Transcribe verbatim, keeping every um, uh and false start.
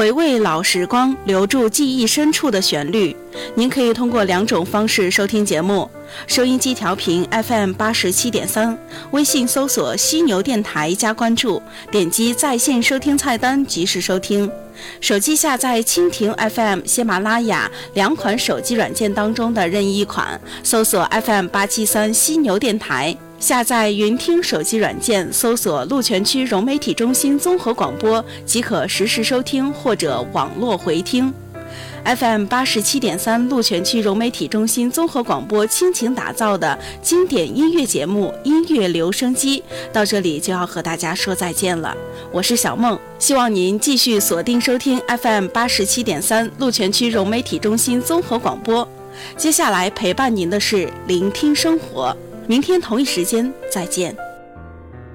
回味老时光，留住记忆深处的旋律。您可以通过两种方式收听节目：收音机调频 F M 八十七点三，微信搜索犀牛电台加关注，点击在线收听菜单及时收听。手机下载蜻蜓 F M、喜马拉雅两款手机软件当中的任意一款，搜索 F M 八七三犀牛电台。下载云听手机软件，搜索鹿泉区融媒体中心综合广播，即可实时收听或者网络回听。F M 八十七点三鹿泉区融媒体中心综合广播倾情打造的经典音乐节目《音乐留声机》，到这里就要和大家说再见了。我是小梦，希望您继续锁定收听 F M 八十七点三鹿泉区融媒体中心综合广播。接下来陪伴您的是聆听生活。明天同一时间再见。